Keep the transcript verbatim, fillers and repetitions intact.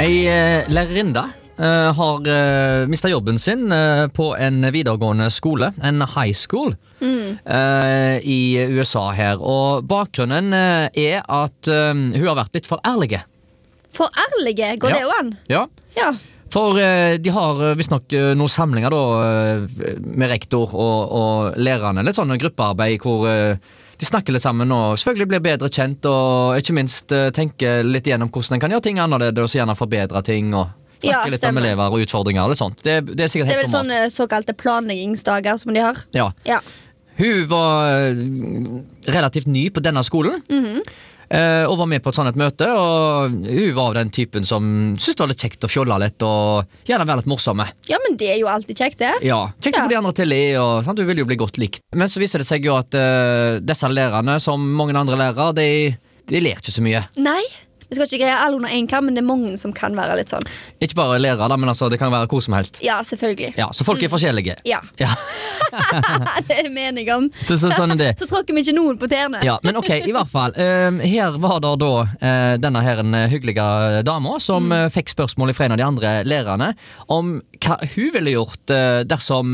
Ei eh, lærerinne eh, har eh, mistet jobben sin eh, på en videregående skole, en high school, mm. eh, i U S A her. Og bakgrunnen eh, er at eh, hun har vært litt for ærlige. For ærlige? Går Ja. det jo an? Ja. Ja. For eh, de har eh, visstnok eh, noen samlinger da, eh, med rektor og, og lærerne. Litt sånn gruppearbeid hvor eh, de snakker litt sammen og selvfølgelig blir bedre kjent, og ikke minst eh, tenker litt igjennom hvordan en kan gjøre ting annerledes, og så gjerne forbedre ting, og snakke Ja, litt om stemmer. elever og utfordringer og litt sånt. Det, det er sikkert Det er helt vel normalt. sånne såkalte planleggingsdager som de har. Ja. Ja. Hun var eh, relativt ny på denne skolen, Mhm. eh, og var med på et sånt et møte, og hun var den typen som syntes det var litt kjekt å fjolle litt, og gjerne være litt morsomme. Ja, men det er jo alltid kjekt, det. Ja, kjekt å Ja. få de andre til i, og sant? Du vil jo bli godt likt. Men så viser det seg jo at eh, disse lærerne, som mange andre lærere, de, de ler ikke så mye. Nei, vi skal ikke greie alle under en kam, men det er mange som kan være litt sånn. Ikke bare lærere, da, men altså, det kan være hvor som helst. Ja, selvfølgelig. Ja, så folk er forskjellige. Ja, Ja, det er mening om. så, så sånn er det. Så tråkker vi ikke noen på tærne. Ja, men ok, i hvert fall. eh, her var det da eh, denne her en hyggelige dama som eh, fikk spørsmål fra en av de andre lærerne om hva hun ville gjort eh, dersom